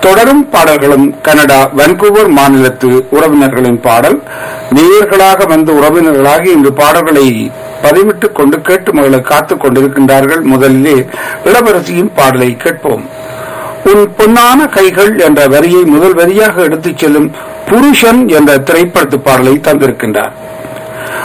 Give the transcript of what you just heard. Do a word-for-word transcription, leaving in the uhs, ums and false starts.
தொடரும் பாடல்களும் Canada Vancouver மாநிலத்து உறவினர்களின் பாடல். நேயர்களாக வந்து உறவினர்களாக இந்த பாடல்களை பதிவிட்டுக் கொண்டு கேட்டு மகளை காத்துக் கொண்டிருக்கின்றார்கள். முதலிலே இளவரசியின் பாடலை கேட்போம். உன் பொன்னான கைகள் என்ற வரியை முதல் வரியாக எடுத்துச் செல்லும் புருஷன் என்ற திரைப்படத்து பாடலை தந்திருக்கின்றார்.